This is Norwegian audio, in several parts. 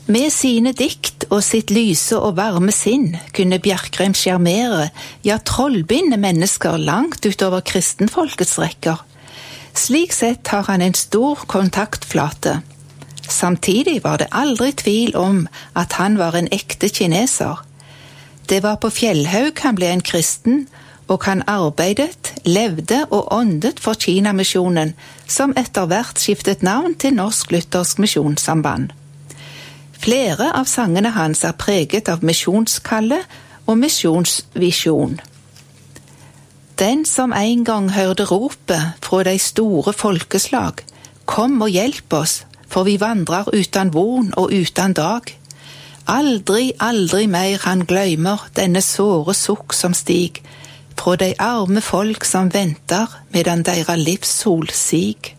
Med sine dikt og sitt lyse og varme sinn kunne Bjerkreim sjarmere, ja trollbinde mennesker langt utover kristenfolkets rekker. Slik sett har han en stor kontaktflate. Samtidig var det aldri tvil om at han var en ekte kineser. Det var på Fjellhaug han ble en kristen, og han arbeidet, levde og åndet for Kinamisjonen, som etter hvert skiftet navn til Norsk Luthersk Misjonssamband. Flere av sangene hans er preget av misjonskalle og misjonsvisjon. Den som en gang hørte ropet fra de store folkeslag, kom og hjelp oss, for vi vandrer uten von og uten dag. Aldri, aldri mer han gløymer denne såre sukk som stig, fra de arme folk som venter medan deres livssol sig.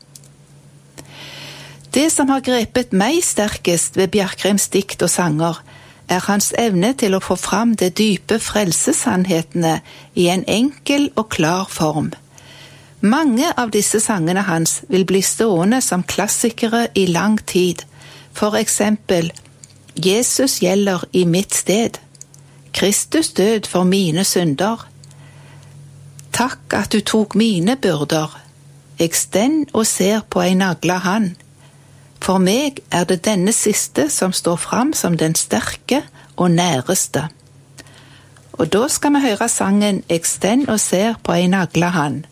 Det som har grepet meg sterkest ved Bjerkreims dikt og sanger, er hans evne til å få fram de dype frelsesannhetene i en enkel og klar form. Mange av disse sangene hans vil bli stående som klassikere i lang tid, for eksempel Jesus gjelder i mitt sted, Kristus død for mine synder, takk at du tok mine byrder, jeg stend og ser på en nagla hand. For meg er det denne siste som står fram som den sterke og næreste. Og da skal vi høre sangen «Jeg stend og ser på en nagla hand».